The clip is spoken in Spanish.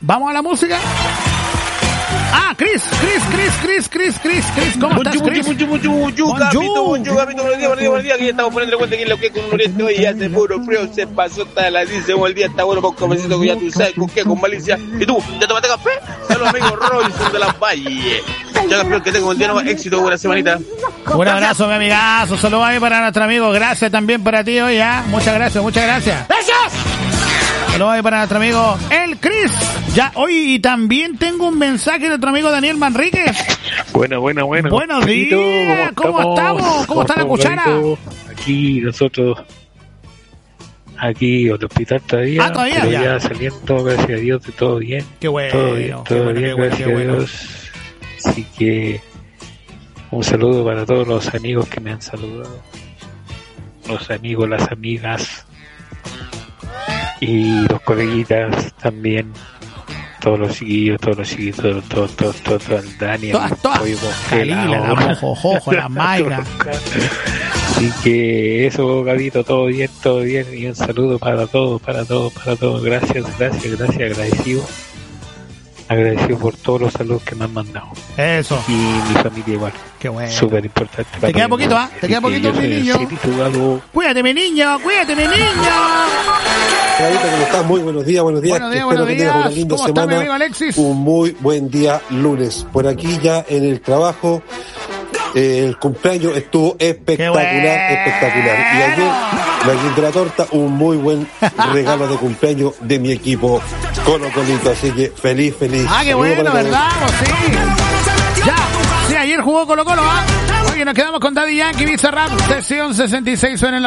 Vamos a la música. Ah, Chris, ¿cómo estás, Chris? Bonjour, capito, buenos días, que ya estamos poniendo cuenta que es lo que es con un oriente hoy, ya se puro frío, se pasó hasta las 10, se el día, está bueno con comecito que ya tú sabes, con qué, con malicia. ¿Y tú, ya tomaste café? Saludos, amigo Royson de la Valle. Ya, campeón, que tengo un día nuevo, éxito, buena semanita. Un abrazo, mi amigazo, saludos ahí para nuestro amigo, gracias también para ti hoy, ¿ah? Muchas gracias. ¡Gracias! Saludos ahí para nuestro amigo El Cris. Ya, hoy y también tengo un mensaje de nuestro amigo Daniel Manríquez. Bueno. Buenos días, ¿cómo estamos? ¿Cómo está la cuchara? Aquí nosotros, aquí al hospital todavía. Todavía. Pero ya saliendo, gracias a Dios, de todo bien. Qué bueno. Todo bien, gracias a Dios. Así que un saludo para todos los amigos que me han saludado. Los amigos, las amigas. Y los coleguitas también, todos los chiquillos, todo el Dani, el pollo congelado, la mojojojo, la maiga. Así que eso, Gabito, todo bien, y un saludo para todos, gracias, agradecido por todos los saludos que me han mandado. Eso. Y mi familia igual. Qué bueno. Súper importante. Te queda poquito, Te queda poquito, mi niño. Cuídate, mi niño. Clarita, ¿cómo estás? Muy buenos días. Espero que tengas una linda semana. ¿Cómo está, mi amigo Alexis? Un muy buen día lunes. Por aquí ya en el trabajo. El cumpleaños estuvo espectacular. Y ayer, la guinda de la torta, un muy buen regalo de cumpleaños de mi equipo Colo Colito. Así que feliz. Qué bueno, ¿verdad? Sí. Ya, sí, ayer jugó Colo Colo, Oye, nos quedamos con Daddy Yankee, Bizarrap, sesión 66 suena en la